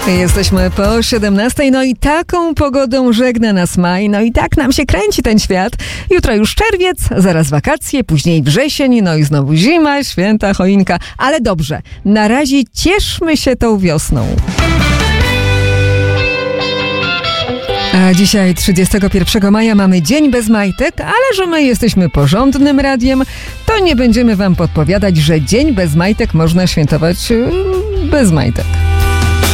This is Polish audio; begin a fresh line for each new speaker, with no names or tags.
Jesteśmy po 17, no i taką pogodą żegna nas maj, no i tak nam się kręci ten świat. Jutro już czerwiec, zaraz wakacje, później wrzesień, no i znowu zima, święta, choinka. Ale dobrze, na razie cieszmy się tą wiosną. A dzisiaj 31 maja mamy dzień bez majtek, ale że my jesteśmy porządnym radiem, to nie będziemy wam podpowiadać, że dzień bez majtek można świętować bez majtek.